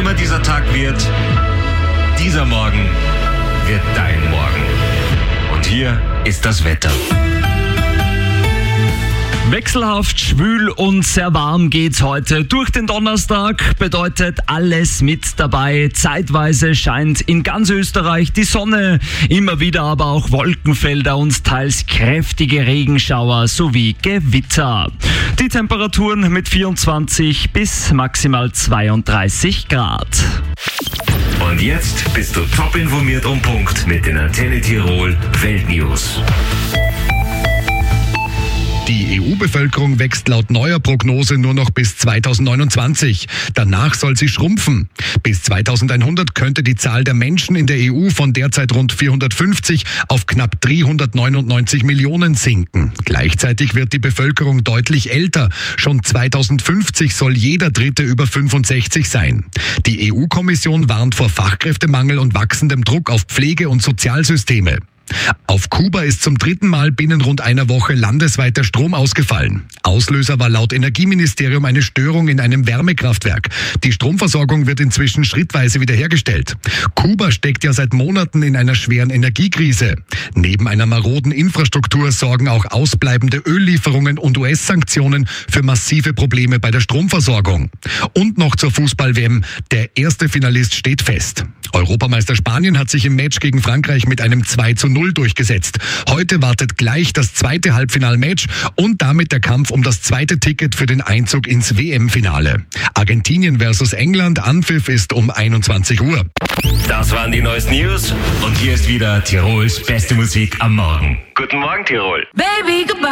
immer dieser Tag wird, dieser Morgen wird dein Morgen. Und hier ist das Wetter. Wechselhaft, schwül und sehr warm geht's heute durch den Donnerstag, bedeutet alles mit dabei. Zeitweise scheint in ganz Österreich die Sonne, immer wieder aber auch Wolkenfelder und teils kräftige Regenschauer sowie Gewitter. Die Temperaturen mit 24 bis maximal 32 Grad. Und jetzt bist du top informiert und Punkt mit den Antenne Tirol Weltnews. Die EU-Bevölkerung wächst laut neuer Prognose nur noch bis 2029. Danach soll sie schrumpfen. Bis 2100 könnte die Zahl der Menschen in der EU von derzeit rund 450 auf knapp 399 Millionen sinken. Gleichzeitig wird die Bevölkerung deutlich älter. Schon 2050 soll jeder Dritte über 65 sein. Die EU-Kommission warnt vor Fachkräftemangel und wachsendem Druck auf Pflege- und Sozialsysteme. Auf Kuba ist zum 3. Mal binnen rund einer Woche landesweit der Strom ausgefallen. Auslöser war laut Energieministerium eine Störung in einem Wärmekraftwerk. Die Stromversorgung wird inzwischen schrittweise wiederhergestellt. Kuba steckt ja seit Monaten in einer schweren Energiekrise. Neben einer maroden Infrastruktur sorgen auch ausbleibende Öllieferungen und US-Sanktionen für massive Probleme bei der Stromversorgung. Und noch zur Fußball-WM. Der erste Finalist steht fest. Europameister Spanien hat sich im Match gegen Frankreich mit einem 2:0 durchgesetzt. Heute wartet gleich das zweite Halbfinalmatch und damit der Kampf um das zweite Ticket für den Einzug ins WM-Finale. Argentinien versus England, Anpfiff ist um 21 Uhr. Das waren die neuesten News und hier ist wieder Tirols beste Musik am Morgen. Guten Morgen, Tirol. Baby, goodbye.